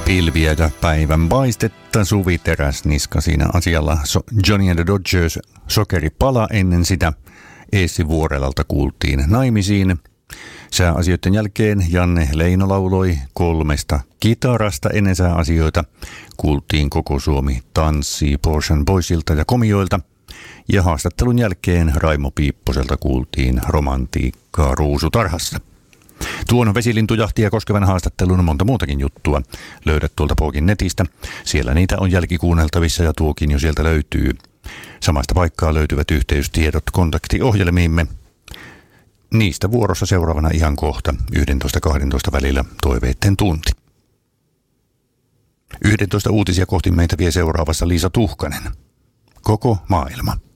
Pilviä ja päivän paistetta, Suvi Teräsniska siinä asialla. Johnny and the Dodgers, Sokeripala, ennen sitä Eessi Vuorelalta kuultiin Naimisiin. Sääasioiden jälkeen Janne Leino lauloi 3 kitarasta. Ennen sääasioita kuultiin Koko Suomi tanssii Portion Boysilta ja Komioilta. Ja haastattelun jälkeen Raimo Piipposelta kuultiin Romantiikkaa Ruusutarhassa. Tuon vesilintujahtia koskevan haastattelun monta muutakin juttua löydät tuolta Pookin netistä. Siellä niitä on jälkikuunneltavissa ja tuokin jo sieltä löytyy. Samasta paikkaa löytyvät yhteystiedot kontaktiohjelmiimme. Niistä vuorossa seuraavana ihan kohta 11-12 välillä toiveitten tunti. 11 uutisia kohti meitä vie seuraavassa Liisa Tuhkanen. Koko maailma.